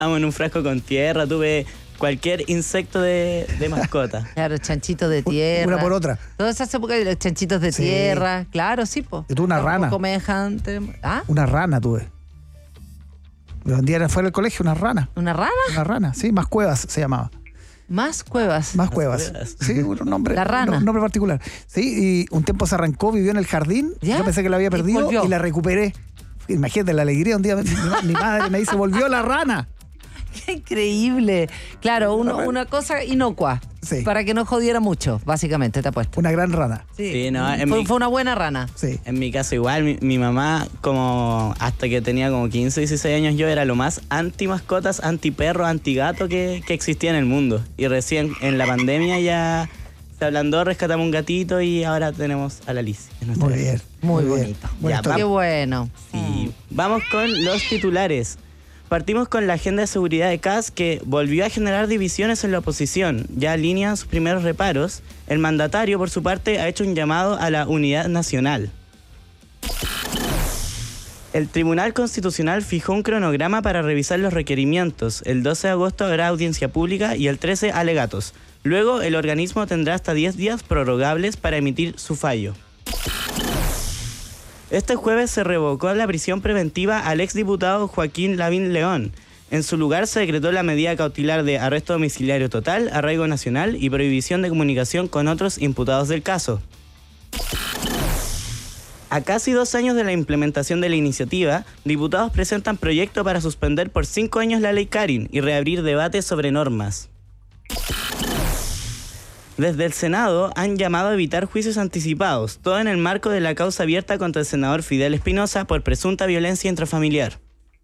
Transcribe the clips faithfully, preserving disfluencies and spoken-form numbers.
Estábamos en un frasco con tierra, tuve cualquier insecto de, de mascota. Claro, chanchitos de tierra. Una por otra. Todas esas épocas de los chanchitos de Sí. tierra. Claro, sí, po. Yo tuve una rana. Comejante. ¿Ah? Una rana tuve. Un día fuera del colegio, una rana. ¿Una rana? Una rana, sí, más cuevas se llamaba. Más cuevas. Más cuevas. cuevas. Sí, un nombre, La rana. Un nombre particular. Sí, y un tiempo se arrancó, vivió en el jardín. ¿Ya? Yo pensé que la había Y perdido volvió. y, la recuperé. Imagínate la alegría. Un día mi, mi madre me dice, volvió la rana. Qué increíble. Claro, uno, una cosa inocua. Sí. Para que no jodiera mucho, básicamente, te apuesto. Una gran rana. Sí, no, en fue, mi- fue una buena rana. Sí. En mi caso igual, mi, mi mamá, como hasta que tenía como quince, dieciséis años yo, era lo más anti mascotas, anti perro, anti gato que, que existía en el mundo. Y recién en la pandemia ya se ablandó, rescatamos un gatito y ahora tenemos a la Alicia. en nuestra Muy casa. bien. Muy bien. bonito. Buena Ya, historia. Qué bueno. Y vamos con los titulares. Partimos con la agenda de seguridad de C A S, que volvió a generar divisiones en la oposición. Ya alinean sus primeros reparos. El mandatario, por su parte, ha hecho un llamado a la unidad nacional. El Tribunal Constitucional fijó un cronograma para revisar los requerimientos. El doce de agosto habrá audiencia pública y el trece alegatos. Luego, el organismo tendrá hasta diez días prorrogables para emitir su fallo. Este jueves se revocó la prisión preventiva al exdiputado Joaquín Lavín León. En su lugar se decretó la medida cautelar de arresto domiciliario total, arraigo nacional y prohibición de comunicación con otros imputados del caso. A casi dos años de la implementación de la iniciativa, diputados presentan proyecto para suspender por cinco años la ley Karin y reabrir debates sobre normas. Desde el Senado han llamado a evitar juicios anticipados, todo en el marco de la causa abierta contra el senador Fidel Espinosa por presunta violencia intrafamiliar.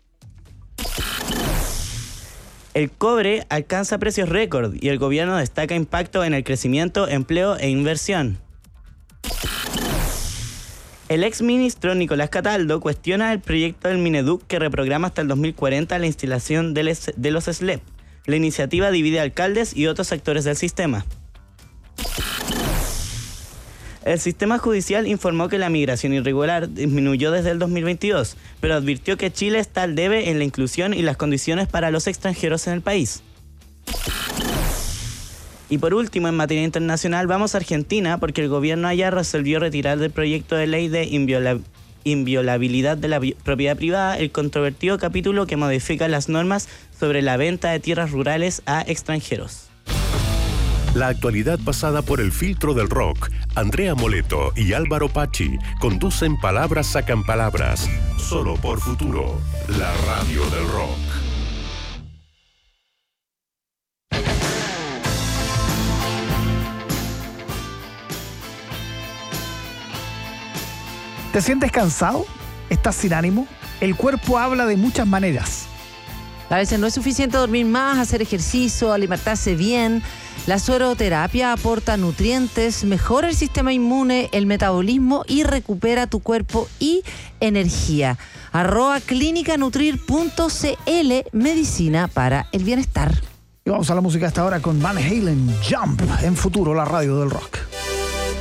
El cobre alcanza precios récord y el gobierno destaca impacto en el crecimiento, empleo e inversión. El exministro Nicolás Cataldo cuestiona el proyecto del Mineduc que reprograma hasta el dos mil cuarenta la instalación de les- de los S L E P. La iniciativa divide alcaldes y otros actores del sistema. El sistema judicial informó que la migración irregular disminuyó desde el dos mil veintidós, pero advirtió que Chile está al debe en la inclusión y las condiciones para los extranjeros en el país. Y por último, en materia internacional, vamos a Argentina porque el gobierno allá resolvió retirar del proyecto de ley de inviola- inviolabilidad de la vi- propiedad privada el controvertido capítulo que modifica las normas sobre la venta de tierras rurales a extranjeros. La actualidad pasada por el filtro del rock. Andrea Moleto y Álvaro Pachi conducen Palabras Sacan Palabras. Solo por Futuro, la radio del rock. ¿Te sientes cansado? ¿Estás sin ánimo? El cuerpo habla de muchas maneras. A veces no es suficiente dormir más, hacer ejercicio, alimentarse bien. La sueroterapia aporta nutrientes, mejora el sistema inmune, el metabolismo y recupera tu cuerpo y energía. Arroba clínica nutrir punto c l, medicina para el bienestar. Y vamos a la música hasta ahora con Van Halen, Jump, en Futuro, la radio del rock.